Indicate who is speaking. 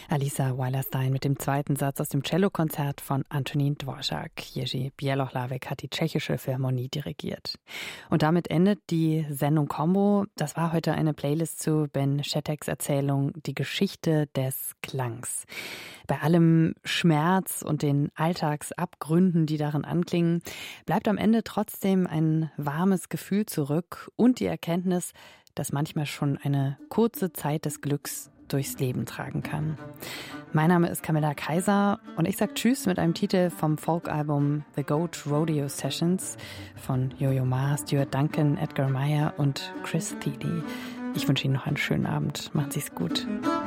Speaker 1: Alisa Weilerstein mit dem zweiten Satz aus dem Cellokonzert von Antonín Dvořák. Jerzy Bělohlavek hat die tschechische Philharmonie dirigiert. Und damit endet die Sendung Combo. Das war heute eine Playlist zu Ben Šetek's Erzählung Die Geschichte des Klangs. Bei allem Schmerz und den Alltagsabgründen, die darin anklingen, bleibt am Ende trotzdem ein warmes Gefühl zurück und die Erkenntnis, dass manchmal schon eine kurze Zeit des Glücks durchs Leben tragen kann. Mein Name ist Camilla Kaiser und ich sage Tschüss mit einem Titel vom Folkalbum The Goat Rodeo Sessions von Yo-Yo Ma, Stuart Duncan, Edgar Meyer und Chris Thiele. Ich wünsche Ihnen noch einen schönen Abend. Machen Sie es gut.